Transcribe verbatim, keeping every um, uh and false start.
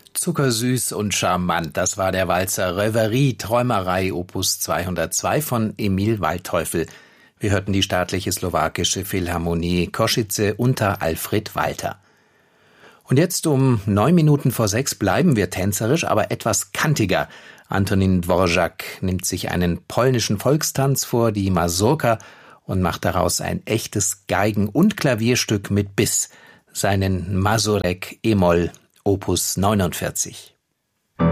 Zuckersüß und charmant, das war der Walzer Reverie Träumerei Opus zweihundertzwei von Emil Waldteufel. Wir hörten die staatliche slowakische Philharmonie Košice unter Alfred Walter. Und jetzt um neun Minuten vor sechs bleiben wir tänzerisch, aber etwas kantiger. Antonín Dvořák nimmt sich einen polnischen Volkstanz vor, die Mazurka, und macht daraus ein echtes Geigen- und Klavierstück mit Biss, seinen Mazurek E-Moll Opus neunundvierzig.